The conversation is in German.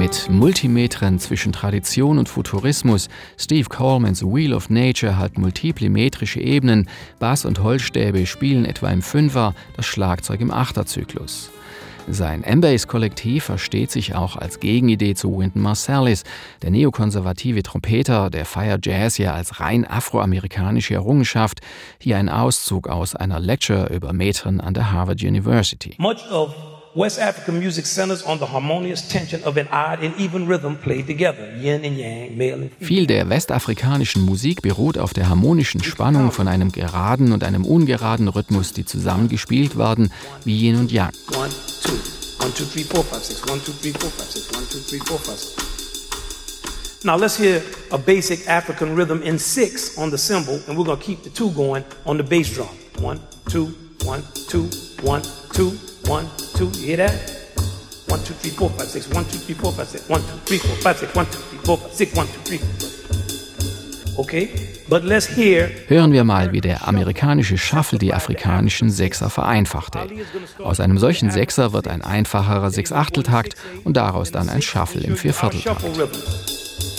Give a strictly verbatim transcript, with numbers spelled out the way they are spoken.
Mit Multimetren zwischen Tradition und Futurismus, Steve Colemans Wheel of Nature hat multiple metrische Ebenen, Bass- und Holzstäbe spielen etwa im Fünfer, das Schlagzeug im Achterzyklus. Sein M-Bass-Kollektiv versteht sich auch als Gegenidee zu Wynton Marsalis. Der neokonservative Trompeter, der feiert Jazz ja als rein afroamerikanische Errungenschaft. Hier ein Auszug aus einer Lecture über Metren an der Harvard University. Much of West African music centers on the harmonious tension of an odd and even rhythm played together, yin and yang, male and female. Viel der westafrikanischen Musik beruht auf der harmonischen Spannung von einem geraden und einem ungeraden Rhythmus, die zusammengespielt werden wie Yin und Yang. One, two, one, two, three, four, five, six. One, two, three, four, five, six. One, two, three, four, five, six. Now let's hear a basic African rhythm in six on the cymbal, and we're going to keep the two going on the bass drum. One, two, one, two, one, two, one, two. You hear that? One, two, three, four, five, six. One, two, three, four, five, six. One, two, three, four, five, six. One, two, three, four, five, six. One, two, three, four. Okay, but let's hear. Hören wir mal, wie der amerikanische Shuffle die afrikanischen Sechser vereinfachte. Aus einem solchen Sechser wird ein einfacherer Sechsachteltakt und daraus dann ein Shuffle im Viervierteltakt.